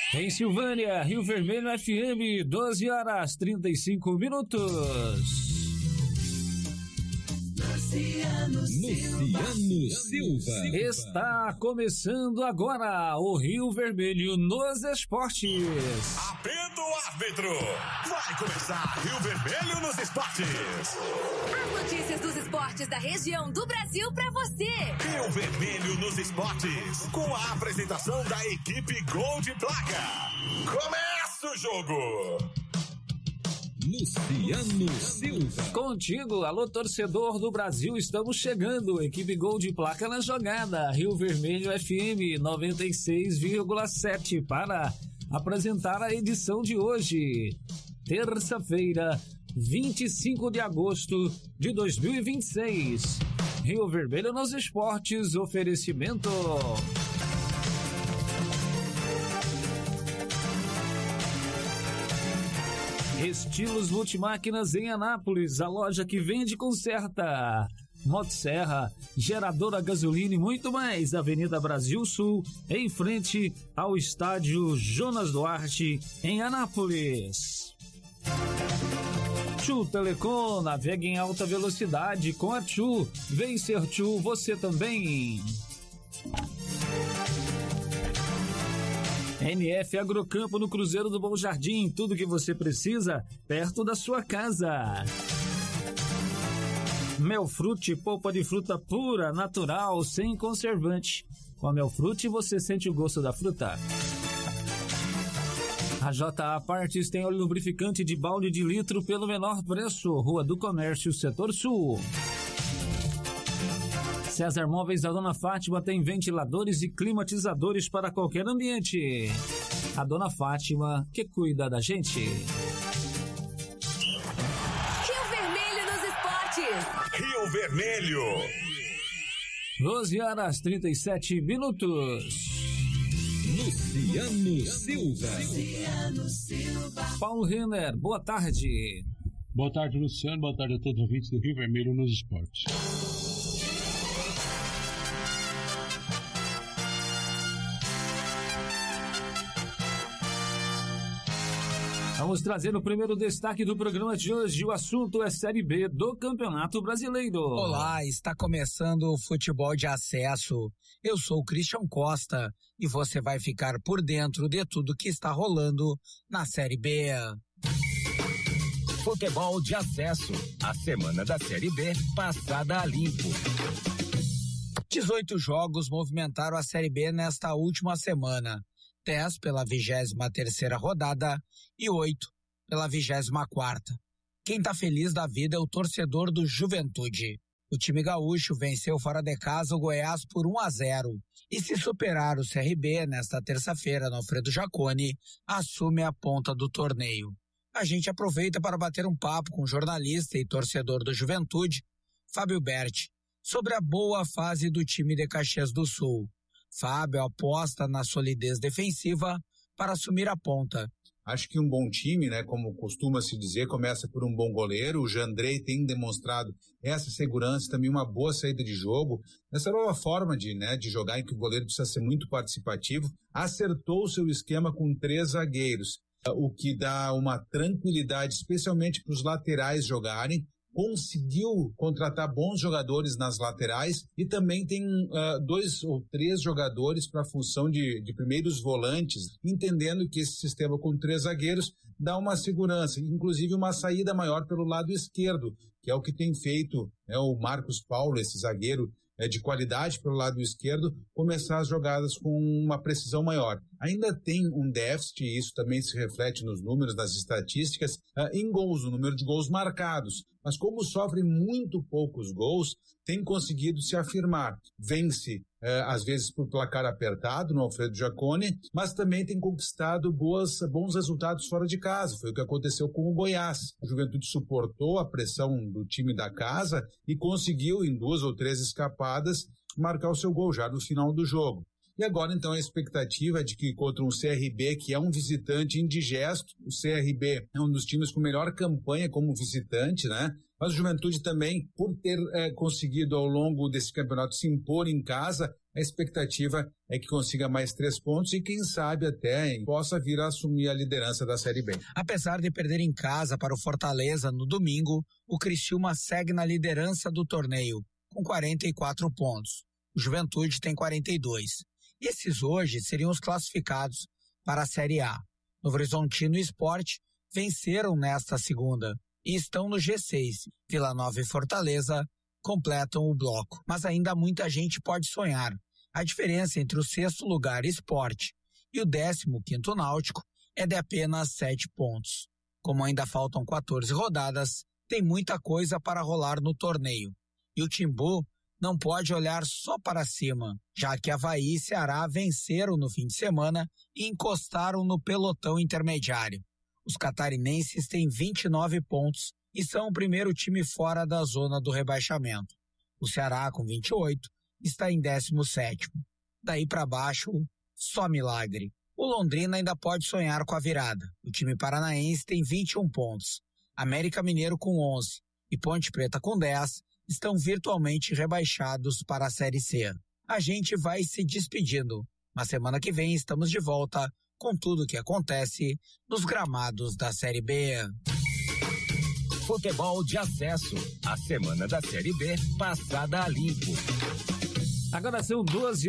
Em Silvânia, Rio Vermelho FM, 12h35. Luciano Silva. Está começando agora o Rio Vermelho nos esportes. Apita o árbitro. Vai começar Rio Vermelho nos esportes. As notícias dos esportes da região do Brasil pra você. Rio Vermelho nos esportes. Com a apresentação da equipe Gol de Placa. Começa o jogo. Luciano Silva. Contigo, alô torcedor do Brasil, estamos chegando. Equipe Gol de Placa na jogada. Rio Vermelho FM 96,7 para apresentar a edição de hoje. Terça-feira, 25 de agosto de 2026. Rio Vermelho nos esportes, oferecimento. Estilos Multimáquinas em Anápolis, a loja que vende e conserta. Motosserra, geradora gasolina e muito mais. Avenida Brasil Sul, em frente ao estádio Jonas Duarte, em Anápolis. Tchu Telecom, navega em alta velocidade com a Tchu. Vem ser Tchu, você também. NF Agrocampo no Cruzeiro do Bom Jardim, tudo que você precisa perto da sua casa. Melfrute, polpa de fruta pura, natural, sem conservante. Com a Melfrute você sente o gosto da fruta. A JA Partes tem óleo lubrificante de balde de litro pelo menor preço. Rua do Comércio, Setor Sul. César Móveis da Dona Fátima tem ventiladores e climatizadores para qualquer ambiente. A Dona Fátima que cuida da gente. Rio Vermelho nos esportes. Rio Vermelho. 12h37. Luciano Silva. Paulo Renner, boa tarde. Boa tarde, Luciano. Boa tarde a todos os ouvintes do Rio Vermelho nos esportes. Vamos trazer o primeiro destaque do programa de hoje. O assunto é Série B do Campeonato Brasileiro. Olá, está começando o futebol de acesso. Eu sou o Christian Costa e você vai ficar por dentro de tudo que está rolando na Série B. Futebol de acesso. A semana da Série B passada a limpo. 18 jogos movimentaram a Série B nesta última semana. 10 pela 23ª rodada e 8 pela 24ª. Quem tá feliz da vida é o torcedor do Juventude. O time gaúcho venceu fora de casa o Goiás por 1-0 e se superar o CRB nesta terça-feira no Alfredo Jaconi, assume a ponta do torneio. A gente aproveita para bater um papo com o jornalista e torcedor do Juventude, Fábio Berti, sobre a boa fase do time de Caxias do Sul. Fábio aposta na solidez defensiva para assumir a ponta. Acho que um bom time, né, como costuma se dizer, começa por um bom goleiro. O Jandrei tem demonstrado essa segurança, também uma boa saída de jogo. Essa nova forma de jogar em que o goleiro precisa ser muito participativo. Acertou o seu esquema com 3 zagueiros, o que dá uma tranquilidade, especialmente para os laterais jogarem. Conseguiu contratar bons jogadores nas laterais e também tem 2 ou 3 jogadores para a função de primeiros volantes, entendendo que esse sistema com 3 zagueiros dá uma segurança, inclusive uma saída maior pelo lado esquerdo, que é o que tem feito o Marcos Paulo, esse zagueiro de qualidade pelo lado esquerdo, começar as jogadas com uma precisão maior. Ainda tem um déficit, e isso também se reflete nos números, nas estatísticas, em gols, no número de gols marcados. Mas como sofre muito poucos gols, tem conseguido se afirmar. Vence, às vezes por placar apertado no Alfredo Jaconi, mas também tem conquistado bons resultados fora de casa. Foi o que aconteceu com o Goiás. A Juventude suportou a pressão do time da casa e conseguiu, em 2 ou 3 escapadas, marcar o seu gol já no final do jogo. E agora, então, a expectativa é de que contra um CRB, que é um visitante indigesto, o CRB é um dos times com melhor campanha como visitante, né? Mas o Juventude também, por ter conseguido ao longo desse campeonato se impor em casa, a expectativa é que consiga mais 3 pontos e quem sabe até possa vir a assumir a liderança da Série B. Apesar de perder em casa para o Fortaleza no domingo, o Criciúma segue na liderança do torneio, com 44 pontos. O Juventude tem 42. Esses hoje seriam os classificados para a Série A. Novo Horizontino e Sport venceram nesta segunda e estão no G6. Vila Nova e Fortaleza completam o bloco. Mas ainda muita gente pode sonhar. A diferença entre o 6º lugar Sport e o 15º Náutico é de apenas 7 pontos. Como ainda faltam 14 rodadas, tem muita coisa para rolar no torneio. E o Timbu não pode olhar só para cima, já que Avaí e Ceará venceram no fim de semana e encostaram no pelotão intermediário. Os catarinenses têm 29 pontos e são o primeiro time fora da zona do rebaixamento. O Ceará, com 28, está em 17º. Daí para baixo, só milagre. O Londrina ainda pode sonhar com a virada. O time paranaense tem 21 pontos. América Mineiro com 11 e Ponte Preta com 10 estão virtualmente rebaixados para a Série C. A gente vai se despedindo, mas semana que vem estamos de volta com tudo o que acontece nos gramados da Série B. Futebol de acesso. A semana da Série B passada a limpo. Agora são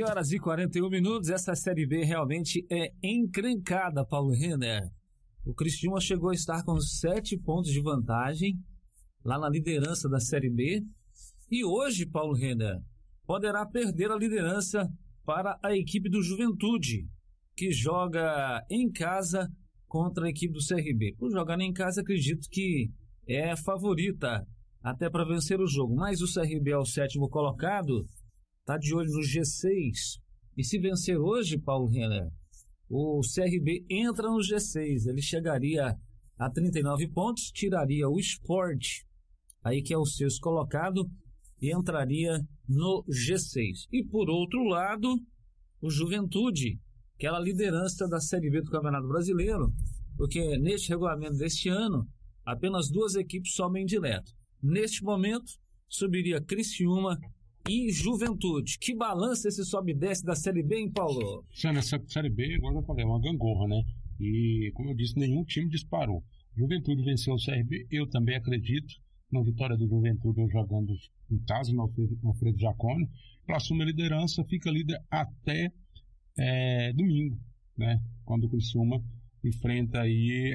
12h41. Essa Série B realmente é encrencada, Paulo Renner. O Criciúma chegou a estar com 7 pontos de vantagem lá na liderança da Série B. E hoje, Paulo Renner, poderá perder a liderança para a equipe do Juventude, que joga em casa contra a equipe do CRB. Por jogar em casa, acredito que é favorita até para vencer o jogo. Mas o CRB é o 7º colocado, está de olho no G6. E se vencer hoje, Paulo Renner, o CRB entra no G6. Ele chegaria a 39 pontos, tiraria o Sport, aí que é o 6º colocado, e entraria no G6. E por outro lado, o Juventude, aquela liderança da Série B do Campeonato Brasileiro, porque neste regulamento deste ano, apenas 2 equipes sobem direto. Neste momento, subiria Criciúma e Juventude. Que balança esse sobe e desce da Série B, hein, Paulo? Essa Série B, agora eu falei, é uma gangorra, né? E, como eu disse, nenhum time disparou. Juventude venceu o CRB, eu também acredito na vitória do Juventude jogando em casa, no Alfredo Jaconi. Ela assume a liderança, fica líder até domingo, né? Quando o Criciúma enfrenta aí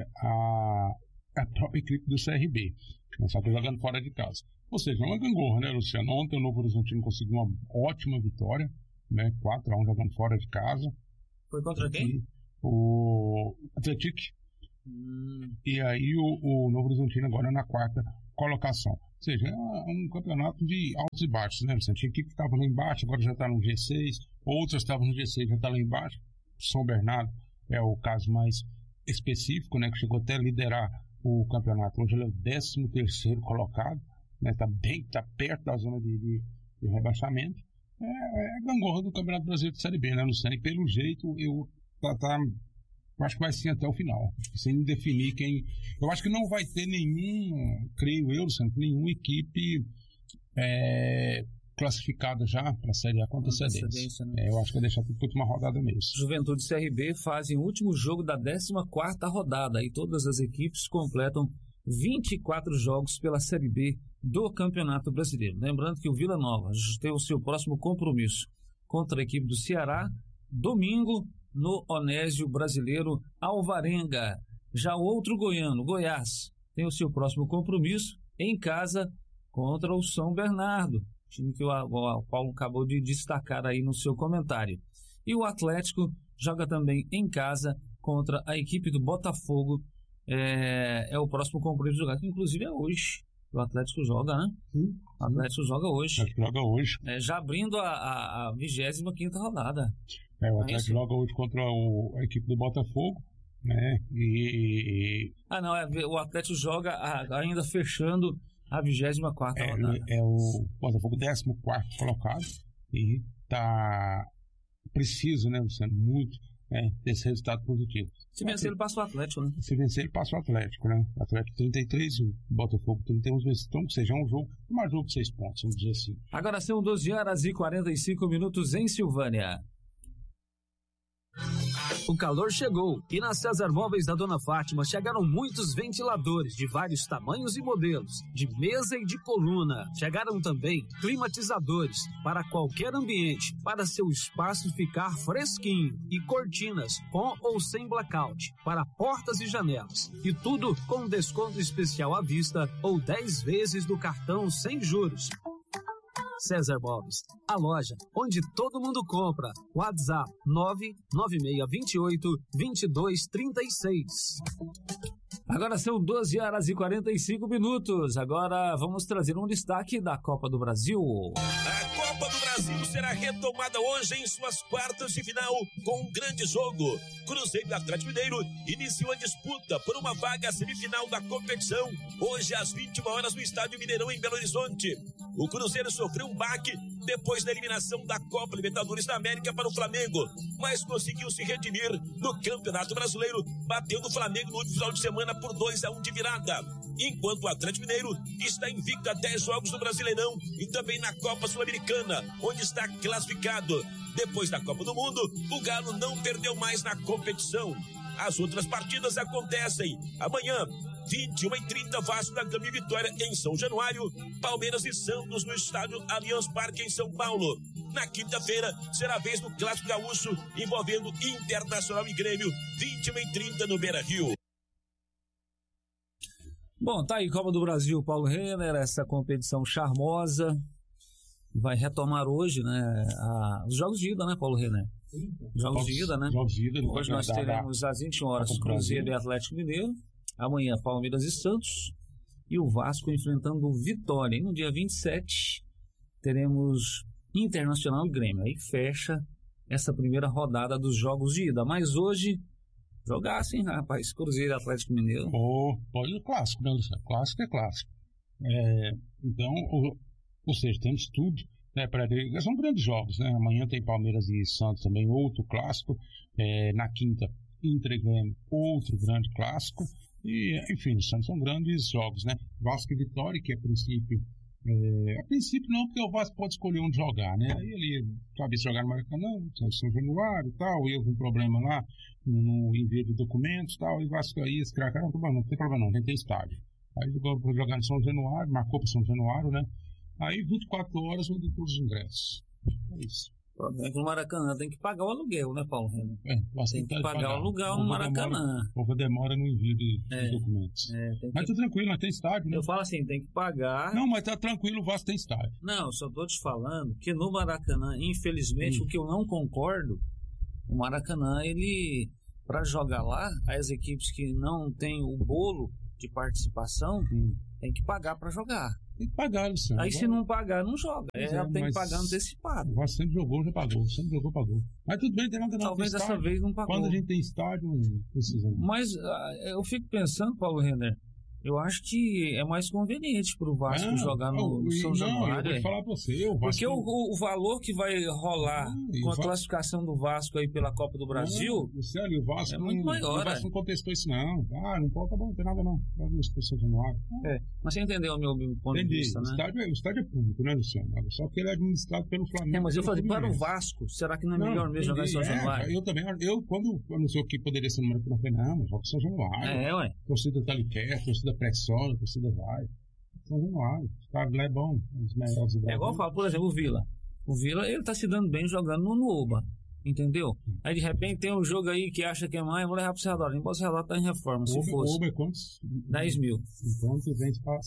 a própria equipe do CRB. Só que jogando fora de casa. Ou seja, é uma gangorra, né, Luciano? Ontem o Novo Horizontino conseguiu uma ótima vitória, né? 4-1 jogando fora de casa. Foi contra quem? O Atlético. E aí o Novo Horizontino agora na 4ª colocação. Ou seja, é um campeonato de altos e baixos, né, Luciano? Tinha equipe que estava lá embaixo, agora já está no G6. Outras estavam no G6, já está lá embaixo. São Bernardo é o caso mais específico, né? Que chegou até a liderar o campeonato. Hoje ele é o 13º colocado, né? Tá perto da zona de rebaixamento. É gangorra do Campeonato Brasileiro de Série B, né, Luciano? E pelo jeito, eu acho que vai ser até o final, sem definir quem. Eu acho que não vai ter creio eu, Luciano, nenhuma equipe classificada já para a Série A com antecedência. Né? Eu acho que vai deixar tudo para uma rodada mesmo. Juventude e CRB fazem o último jogo da 14ª rodada e todas as equipes completam 24 jogos pela Série B do Campeonato Brasileiro. Lembrando que o Vila Nova tem o seu próximo compromisso contra a equipe do Ceará, domingo, no Onésio Brasileiro Alvarenga. Já o outro goiano, Goiás, tem o seu próximo compromisso em casa contra o São Bernardo, time que o Paulo acabou de destacar aí no seu comentário. E o Atlético joga também em casa contra a equipe do Botafogo. É o próximo compromisso jogar, que inclusive é hoje. O Atlético joga, né? O Atlético joga hoje. Joga hoje. Já abrindo a 25ª rodada. O Atlético joga hoje contra a equipe do Botafogo, né? O Atlético joga ainda fechando a 24ª rodada. É o Botafogo 14º colocado e tá precisa, né, Luciano, muito desse resultado positivo. Se vencer, ele passa o Atlético, né? Se vencer, ele passa o Atlético, né? O Atlético 33, o Botafogo 31, então, ou seja, é um jogo, mais jogo de 6 pontos, vamos dizer assim. Agora são 12h45 em Silvânia. O calor chegou e na César Móveis da Dona Fátima chegaram muitos ventiladores de vários tamanhos e modelos, de mesa e de coluna. Chegaram também climatizadores para qualquer ambiente, para seu espaço ficar fresquinho, e cortinas com ou sem blackout para portas e janelas. E tudo com desconto especial à vista ou 10 vezes do cartão sem juros. César Móveis, a loja onde todo mundo compra. WhatsApp 99628-2236. Agora são 12h45. Agora vamos trazer um destaque da Copa do Brasil. A Copa do Brasil será retomada hoje em suas quartas de final com um grande jogo. Cruzeiro e Atlético Mineiro iniciam a disputa por uma vaga semifinal da competição hoje às 21 horas no Estádio Mineirão em Belo Horizonte. O Cruzeiro sofreu um baque depois da eliminação da Copa Libertadores da América para o Flamengo, mas conseguiu se redimir no Campeonato Brasileiro, batendo o Flamengo no último final de semana por 2-1 de virada. Enquanto o Atlético Mineiro está invicto a 10 jogos no Brasileirão e também na Copa Sul-Americana, onde está classificado. Depois da Copa do Mundo, o Galo não perdeu mais na competição. As outras partidas acontecem amanhã, 21h30, Vasco da Gama e Vitória em São Januário, Palmeiras e Santos no estádio Allianz Parque em São Paulo. Na quinta-feira, será a vez do Clássico Gaúcho, envolvendo Internacional e Grêmio, 21h30 no Beira-Rio. Bom, tá aí Copa do Brasil, Paulo Renner, essa competição charmosa. Vai retomar hoje, né, os jogos de ida, né, Paulo Renner? Jogos de ida, né? Hoje nós teremos às 21 horas Cruzeiro e Atlético Mineiro. Amanhã, Palmeiras e Santos. E o Vasco enfrentando o Vitória. E no dia 27, teremos Internacional e Grêmio. Aí fecha essa primeira rodada dos jogos de ida. Mas hoje, jogassem, rapaz, Cruzeiro e Atlético Mineiro. Pode ir clássico, né, Luciano? Clássico é clássico. Então, ou seja, temos tudo, né, para ver. São grandes jogos, né? Amanhã tem Palmeiras e Santos também, outro clássico. Na quinta, Inter e Grêmio, outro grande clássico. E, enfim, são grandes jogos, né? Vasco e Vitória, que a princípio não, porque o Vasco pode escolher onde jogar, né? Aí ele sabe se jogar no Maracanã, São Januário e tal, e houve um problema lá no envio de documentos e tal, e o Vasco aí, esse cara, não tem problema não, tem estádio. Aí vou jogar no São Januário, marcou para São Januário, né? Aí 24 horas vão ter todos os ingressos. É isso. O problema é que no Maracanã tem que pagar o aluguel, né, Paulo Renner? Tem que pagar o aluguel no Maracanã. Houve demora no envio de documentos. Mas tá tranquilo, mas tem estádio, né? Eu falo assim, tem que pagar. Não, mas tá tranquilo, o Vasco tem estádio. Não, só tô te falando que no Maracanã, infelizmente, o que eu não concordo, o Maracanã, ele, para jogar lá, as equipes que não têm o bolo de participação, tem que pagar para jogar. Tem que pagar, Luciano. Aí se não pagar, não joga. Tem que pagar antecipado. O Vasco sempre jogou, já pagou. Sempre jogou, pagou. Mas tudo bem, tem nada não. Talvez dessa vez não pagou. Quando a gente tem estádio, não precisa. Mas eu fico pensando, Paulo Renner, eu acho que é mais conveniente pro Vasco jogar no São Januário. Eu vou falar pra você. Porque o valor que vai rolar com a classificação do Vasco aí pela Copa do Brasil o Vasco é muito maior. O Vasco não contestou isso, não. Não pode, tá bom, não tem nada não. São Januário. Mas você entendeu o meu ponto de vista, né? O estádio é público, né, Luciano? Só que ele é administrado pelo Flamengo. Mas eu falei, para o Vasco, será que não é melhor mesmo jogar em São Januário? Eu também. Eu anunciou que poderia ser no Maracanã, eu falei, não, mas joga em São Januário. Ué. A torcida tá ali perto, a torcida pressiona, a torcida vai. São Januário. O estádio lá é bom. Os melhores do Brasil. É igual eu falo, por exemplo, o Vila. O Vila, ele tá se dando bem jogando no Oba. Entendeu? Aí de repente tem um jogo aí que acha que é mais, vou levar pro Serrador. Embora o Serrador tá em reforma. Se fosse. O Oba é quantos? 10 mil. Então tu vem para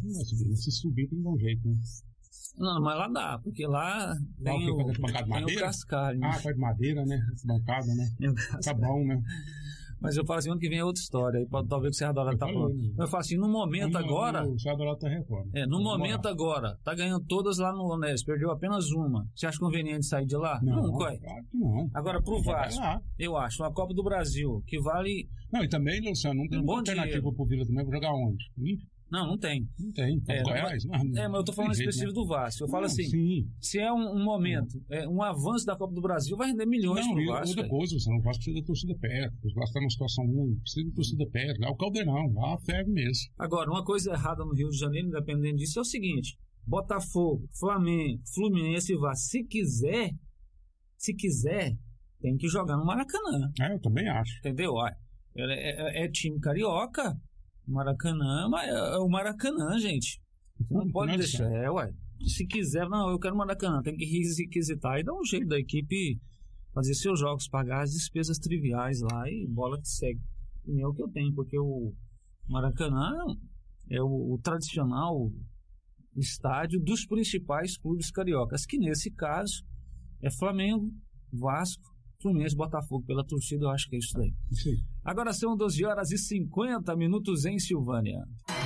se subir tem um jeito, né? Não, mas lá dá, porque lá tem o cascalho. Né? Faz de madeira, né? Bancada, né? Tá bom, né? Mas eu falo assim, ano que vem é outra história. Aí talvez o Serra Dourada tá pronto. Eu falo assim, no momento agora. O Serra Dourada tá reforma. No momento agora, tá ganhando todas lá no Onés, perdeu apenas uma. Você acha conveniente sair de lá? Não, claro que não. Agora, pro Vasco, eu acho, uma Copa do Brasil, que vale. Não, e também, Luciano, não tem uma alternativa pro Vila também, vou jogar onde? Não tem. Não tem. Goiás, mas eu tô falando específico do Vasco. Eu falo assim, se é um momento, um avanço da Copa do Brasil, vai render milhões pro Vasco. Outra coisa, você não precisa da torcida perto. O Vasco tá numa situação ruim, precisa da torcida perto. Lá o Caldeirão, lá ferve mesmo. Agora, uma coisa errada no Rio de Janeiro, independente disso, é o seguinte: Botafogo, Flamengo, Fluminense e Vasco, se quiser, tem que jogar no Maracanã. Eu também acho. Entendeu? É time carioca. Maracanã, mas é o Maracanã, gente. Você não pode deixar. Se quiser, eu quero Maracanã. Tem que requisitar e dar um jeito da equipe fazer seus jogos, pagar as despesas triviais lá e bola que segue. E é o que eu tenho, porque o Maracanã é o tradicional estádio dos principais clubes cariocas, que nesse caso é Flamengo, Vasco, Fluminense, Botafogo. Pela torcida, eu acho que é isso daí. Sim. Agora são 12h50 em Silvânia.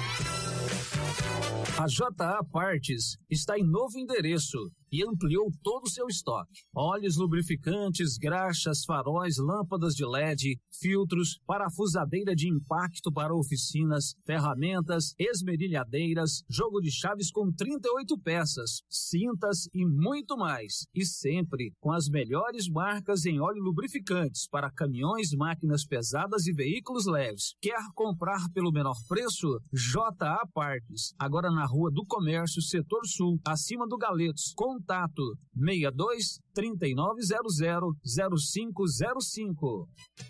A JA Partes está em novo endereço e ampliou todo o seu estoque. Óleos lubrificantes, graxas, faróis, lâmpadas de LED, filtros, parafusadeira de impacto para oficinas, ferramentas, esmerilhadeiras, jogo de chaves com 38 peças, cintas e muito mais. E sempre com as melhores marcas em óleo lubrificantes para caminhões, máquinas pesadas e veículos leves. Quer comprar pelo menor preço? JA Partes. Agora na Rua do Comércio, Setor Sul, acima do Galetos. Contato 62 3900 0505.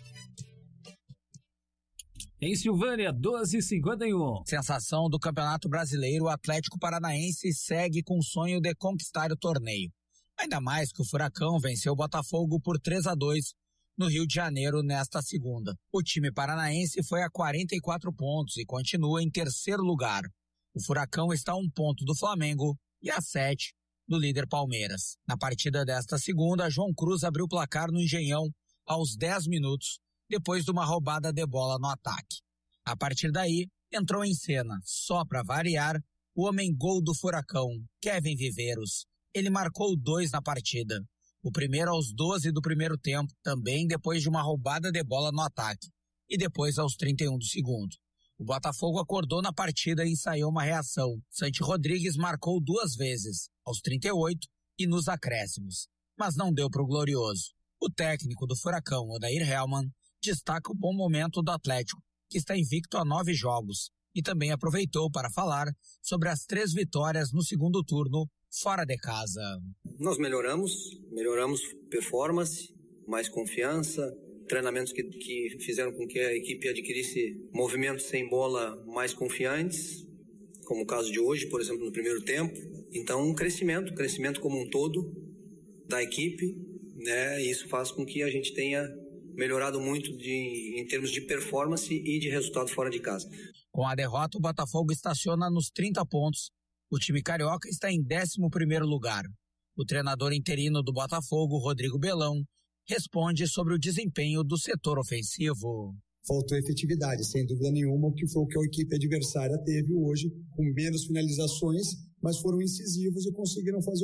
Em Silvânia, 12h51. Sensação do Campeonato Brasileiro, o Atlético Paranaense segue com o sonho de conquistar o torneio. Ainda mais que o Furacão venceu o Botafogo por 3-2 no Rio de Janeiro nesta segunda. O time paranaense foi a 44 pontos e continua em terceiro lugar. O Furacão está a 1 ponto do Flamengo e a 7 do líder Palmeiras. Na partida desta segunda, João Cruz abriu o placar no Engenhão aos 10 minutos, depois de uma roubada de bola no ataque. A partir daí, entrou em cena, só para variar, o homem-gol do Furacão, Kevin Viveiros. Ele marcou 2 na partida. O primeiro aos 12 do primeiro tempo, também depois de uma roubada de bola no ataque, e depois aos 31 do segundo. O Botafogo acordou na partida e ensaiou uma reação. Santi Rodrigues marcou 2 vezes, aos 38 e nos acréscimos, mas não deu para o Glorioso. O técnico do Furacão, Odair Hellmann, destaca o bom momento do Atlético, que está invicto a 9 jogos, e também aproveitou para falar sobre as 3 vitórias no segundo turno, fora de casa. Nós melhoramos performance, mais confiança, treinamentos que fizeram com que a equipe adquirisse movimentos sem bola mais confiantes, como o caso de hoje, por exemplo, no primeiro tempo. Então, um crescimento como um todo da equipe, né? E isso faz com que a gente tenha melhorado muito em termos de performance e de resultado fora de casa. Com a derrota, o Botafogo estaciona nos 30 pontos. O time carioca está em 11º lugar. O treinador interino do Botafogo, Rodrigo Belão, responde sobre o desempenho do setor ofensivo. Faltou efetividade, sem dúvida nenhuma, que foi o que a equipe adversária teve hoje, com menos finalizações, mas foram incisivos e conseguiram fazer